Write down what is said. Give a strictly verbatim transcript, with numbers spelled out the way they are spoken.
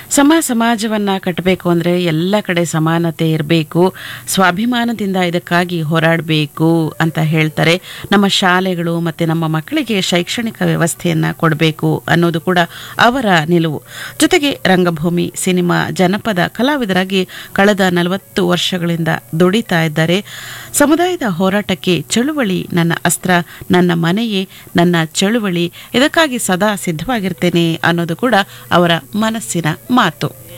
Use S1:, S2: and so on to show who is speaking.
S1: ಸಮ ಸಮಾಜವನ್ನ ಕಟ್ಟಬೇಕು ಅಂದ್ರೆ ಎಲ್ಲ ಕಡೆ ಸಮಾನತೆ ಇರಬೇಕು, ಸ್ವಾಭಿಮಾನದಿಂದ ಇದಕ್ಕಾಗಿ ಹೋರಾಡಬೇಕು ಅಂತ ಹೇಳ್ತಾರೆ. ನಮ್ಮ ಶಾಲೆಗಳು ಮತ್ತೆ ನಮ್ಮ ಮಕ್ಕಳಿಗೆ ಶೈಕ್ಷಣಿಕ ವ್ಯವಸ್ಥೆಯನ್ನ ಕೊಡಬೇಕು ಅನ್ನೋದು ಕೂಡ ಅವರ ನಿಲುವು. ಜೊತೆಗೆ ರಂಗಭೂಮಿ, ಸಿನಿಮಾ, ಜನಪದ ಕಲಾವಿದರಾಗಿ ಕಳೆದ ನಲವತ್ತು ವರ್ಷಗಳಿಂದ ದುಡಿತಾ ಇದ್ದಾರೆ. ಸಮುದಾಯದ ಹೋರಾಟಕ್ಕೆ ಚಳುವಳಿ ನನ್ನ ಅಸ್ತ್ರ, ನನ್ನ ಮನೆಯೇ ನನ್ನ ಚಳುವಳಿ, ಇದಕ್ಕಾಗಿ ಸದಾ ಸಿದ್ಧವಾಗಿರ್ತೇನೆ ಅನ್ನೋದು ಕೂಡ ಅವರ ಮನಸ್ಸಿನ ಮಾತು.